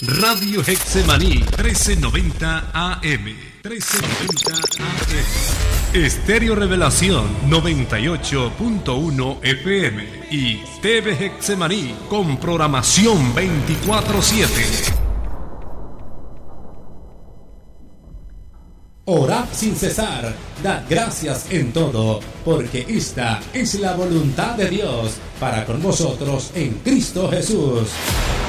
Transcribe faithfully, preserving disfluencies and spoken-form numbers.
Radio Hexemaní, trece noventa A M. trece noventa A M. Estéreo Revelación, noventa y ocho punto uno F M. Y T V Hexemaní, con programación veinticuatro siete. Orad sin cesar, dad gracias en todo, porque esta es la voluntad de Dios para con vosotros en Cristo Jesús.